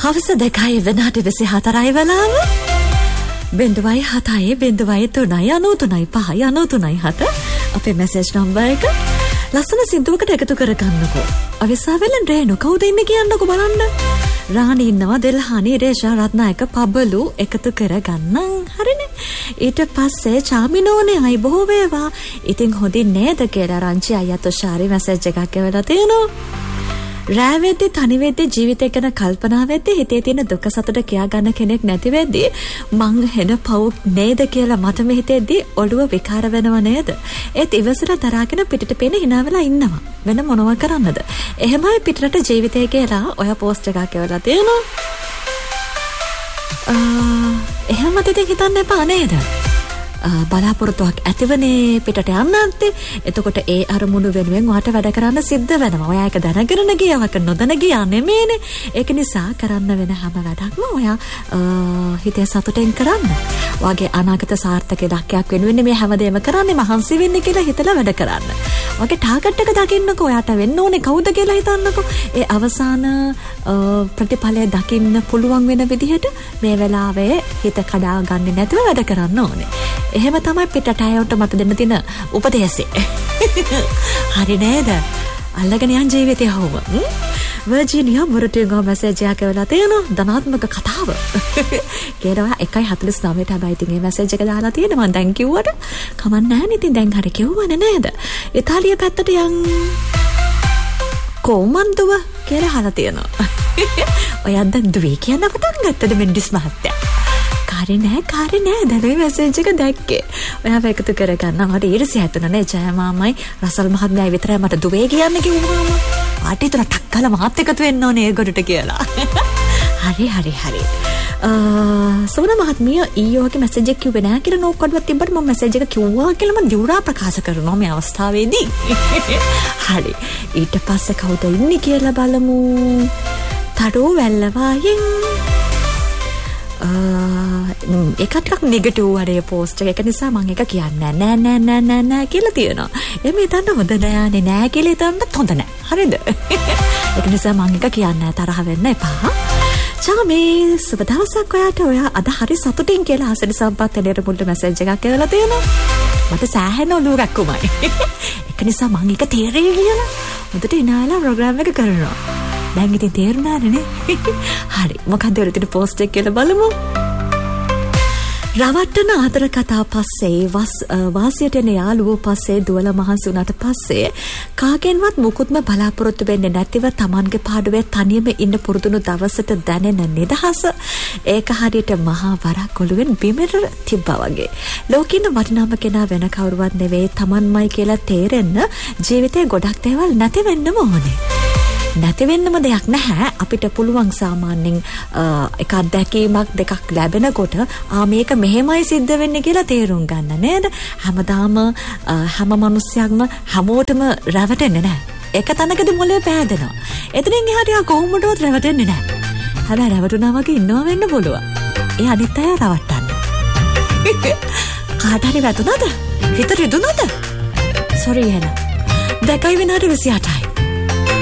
හවස 2යි වෙනාට 24යි වෙලාව. 0.7යි 0.3යි 93යි 5යි 93යි 7 අපේ මැසේජ් නම්බර් එක. ලස්සන සින්දුවකට එකතු කරගන්නකෝ. අවිසාවෙලන් රේණු කවුද ඉන්නේ කියන්නකෝ බලන්න. රාණි ඉන්නවා, දෙල්හානි, රේෂා, රත්නායක, පබලු එකතු කරගන්නම්. හරිනේ. ඊට පස්සේ චාමිනෝනේ අය බොහෝ වේවා. ඉතින් හොඳින් නේද කියලා රංචි අයියා තුෂාරි මැසේජ් එකක් එවලා තියෙනවා. රෑ වෙද්දි තනි වෙද්දි ජීවිතය ගැන කල්පනා වෙද්දි හිතේ තියෙන දුක සතුට කියා ගන්න කෙනෙක් නැති වෙද්දි මං හෙන පව් නේද කියලා මට මෙහිතෙද්දි ඔළුව විකාර වෙනව නේද? ඒත් ඉවසලා දරාගෙන පිටට පේන hina වෙලා ඉන්නවා. වෙන මොනව කරන්නද? එහෙමයි පිටරට ජීවිතය කියලා ඔය පෝස්ට් එකක් එවලා තියෙනවා. එහෙමද ඉතින් හිතන්න එපා නේද? බලාපොරොත්තුවක් ඇතිවනේ පිටට යන්නත්. එතකොට ඒ අරමුණු වෙනුවෙන් ඔයාට වැඩ කරන්න සිද්ධ වෙනවා. ඔයා ඒක දැනගෙන ගියාවක නොදැන ගියා නෙමෙයිනේ. ඒක නිසා කරන්න වෙන හැම වැඩක්ම ඔයා හිතේ සතුටෙන් කරන්න. ඔයාගේ අනාගත සාර්ථක ඉලක්කයක් වෙනුවෙන් මේ හැමදේම කරන්නේ මහන්සි වෙන්න කියලා හිතලා වැඩ කරන්න. ඔයාගේ ටාගට් එක දකින්නකෝ. ඔයාට වෙන්න ඕනේ කවුද කියලා හිතන්නකෝ. ඒ අවසාන ප්‍රතිඵලය දකින්න පුළුවන් වෙන විදිහට මේ වෙලාවේ හිත කඩා ගන්න නැතුව වැඩ කරන්න ඕනේ. එහෙම තමයි පිටට අයවට මට දෙන්න තියෙන උපදේශය. හරි නේද? අල්ලගෙන යන් ජීවිතය හොව. වර්ජිනියා මොරටුංගා මැසේජ් එකක් එවලා තියෙනවා. ධනාත්මක කතාව. කියනවා 1:49ට හැබැයි ඉතින් මේ මැසේජ් එක දාලා තියෙනවා. මම දැන් කිව්වට කමක් නැහැ නේ. ඉතින් දැන් හරි කිව්වනේ නේද? ඉතාලිය පැත්තට යන් කොමන්දුව කියලා අහලා තියෙනවා. ඔයා දැන් දුවේ කියන පටන් ගත්තද මෙන්ඩිස් මහත්තයා? කාරි නෑ දැන් මේ මැසේජ් එක දැක්කේ. ඔයාව එකතු කරගන්න මට ඊර්ෂ්‍යා හිතුණා නේ. ජය මාමයි රසල් මහත්මයායි විතරයි මට දුවේ කියන්න කිව්වම. ආටි තුන ටක්කල මහත් එකතු වෙන්න ඕනේ ඒගොඩට කියලා. හරි. සෝන මහත්මිය ඊයෝගේ මැසේජ් එක කිව්වේ නෑ කියලා නෝකඩුවක් තිබ්බට මම මැසේජ් එක කිව්වා කියලා මම දිවුරා ප්‍රකාශ කරනවා මේ අවස්ථාවේදී. හරි. ඊට පස්සේ කවුද ඉන්නේ කියලා බලමු. තඩෝ වැල්ලවායෙන් ඒක ටිකක් නෙගටිව් වරේ පෝස්ට් එක නිසා මම ඒක කියන්නේ නෑ කියලා තියෙනවා. එමෙ හිතන්න හොඳ නෑනේ නෑ කියලා හිතන්නත් හොඳ නෑ. හරිද? ඒක නිසා මම ඒක කියන්නේ තරහ වෙන්න එපා. චාමේ සුබ දවසක් ඔයාට. ඔයා අද හරි සතුටින් කියලා ආසනි සම්පත් එළියට මුල්ට මැසේජ් එකක් එවලා තියෙනවා. මට සෑහෙන ඔලුවක් උමයි. ඒක නිසා මම ඒක තේරෙයි කියලා හොඳට ඉනාලා ප්‍රෝග්‍රෑම් එක කරනවා. දැන් ඉතින් තේරුණාද නේ? හරි. මොකක්ද ඔය තියෙන පෝස්ට් එක කියලා බලමු. රවට්ටන ආදර කතා පස්සේ වාසියට එන යාළුවෝ පස්සේ දුවල මහන්සි වුණාට පස්සේ කාගෙන්වත් මුකුත්ම බලාපොරොත්තු වෙන්නේ නැතිව Tamanගේ පාඩුවේ තනියම ඉන්න පුරුදුණු දවසට දැනෙන නිදහස ඒක හරියට මහා වරක් ඔළුවෙන් බිමට තිබ්බා වගේ. ලෝකින වටිනාම කෙනා වෙන කවුරුවත් නෙවෙයි Tamanමයි කියලා තේරෙන්න ජීවිතේ ගොඩක් දේවල් නැති වෙන්නම ඕනේ. නැති වෙන්නම දෙයක් නැහැ. අපිට පුළුවන් සාමාන්‍යයෙන් එක අත්දැකීමක් දෙකක් ලැබෙනකොට මේක මෙහෙමයි සිද්ධ වෙන්නේ කියලා තේරුම් ගන්න නේද? හැමදාම හැම මිනිස්සයක්ම හැමෝටම රැවටෙන්නේ නැහැ. එක තැනකදී මොලේ පෑදෙනවා. එතනින් එහාට යා කොහොමදවත් රැවටෙන්නේ නැහැ. හැබැයි රැවටුණා වගේ ඉන්නව වෙන්න පුළුවන්. ඒ අනිත් අය රවට්ටන්න. කාට හරි වැටුණාද? හිතට රිදුණාද? සෝරි එහෙනම්. 2:28